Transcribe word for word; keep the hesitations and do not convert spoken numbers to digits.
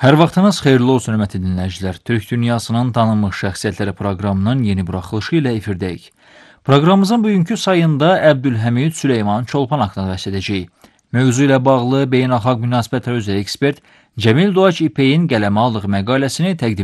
Hər vaxtınız xeyirli olsun, hörmətli dinləyicilər. Türk dünyasının tanınmış şəxsiyyətləri proqramının yeni buraxılışı ilə efirdəyik. Proqramımızın bugünkü sayında Əbdülhəmid Süleyman Çolpan haqqında bəhs edəcəyik. Mövzu ilə bağlı beynəlxalq münasibətlər üzrə ekspert Cəmil Doğac İpek'in qələmə aldığı məqaləsini təqdim